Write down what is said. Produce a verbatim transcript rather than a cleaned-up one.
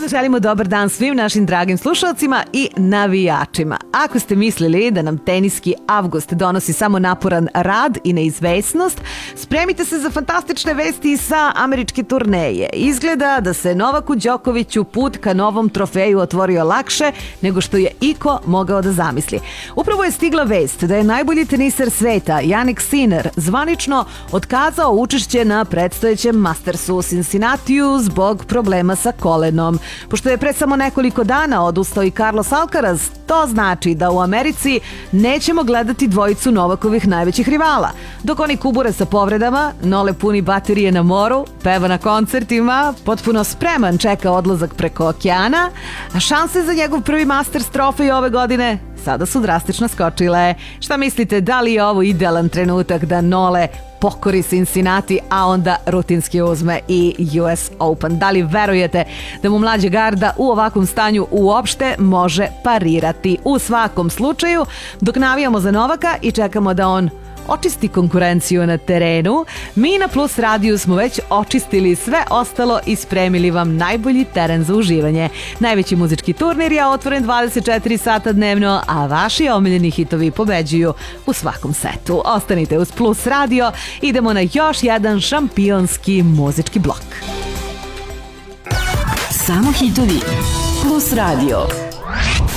želimo dobar dan svim našim dragim slušalcima i navijačima. Ako ste mislili da nam teniski avgust donosi samo naporan rad i neizvesnost, spremite se za fantastične vesti sa američke turneje. Izgleda da se Novaku Đokoviću put ka novom trofeju otvorio lakše nego što je iko mogao da zamisli. Upravo je stigla vest da je najbolji teniser sveta, Jannik Sinner, zvanično otkazao učešće na predstojećem Mastersu u Cincinnatiju zbog problema sa kolenom. Pošto je pre samo nekoliko dana odustao i Carlos Alcaraz, to znači da u Americi nećemo gledati dvojicu Novakovih najvećih rivala. Dok oni kubure sa povredama, Nole puni baterije na moru, peva na koncertima, potpuno spreman čeka odlazak preko okeana, a šanse za njegov prvi Masters trofej ove godine sada su drastično skočile. Šta mislite, da li je ovo idealan trenutak da Nole pokori Cincinnati, a onda rutinski uzme i U S Open? Da li verujete da mu mlađa garda u ovakvom stanju uopšte može parirati? U svakom slučaju, dok navijamo za Novaka i čekamo da on očisti konkurenciju na terenu, mi na Plus radiju smo već očistili sve ostalo i spremili vam najbolji teren za uživanje. Najveći muzički turnir je otvoren dvadeset četiri sata dnevno, a vaši omiljeni hitovi pobeđuju u svakom setu. Ostanite uz Plus radio, idemo na još jedan šampionski muzički blok. Samo hitovi. Plus radio.